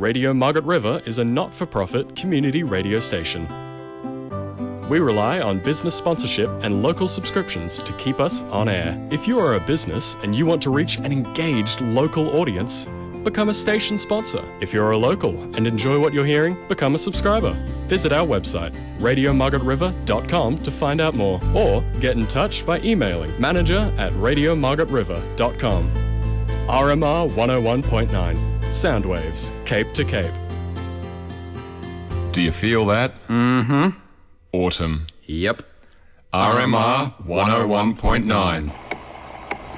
Radio Margaret River is a not-for-profit community radio station. We rely on business sponsorship and local subscriptions to keep us on air. If you are a business and you want to reach an engaged local audience, become a station sponsor. If you're a local and enjoy what you're hearing, become a subscriber. Visit our website, radiomargaretriver.com, to find out more, or get in touch by emailing manager@radiomargaretriver.com. RMR 101.9, Soundwaves, Cape to Cape. Do you feel that? Mm-hmm. Autumn. Yep. RMR 101.9.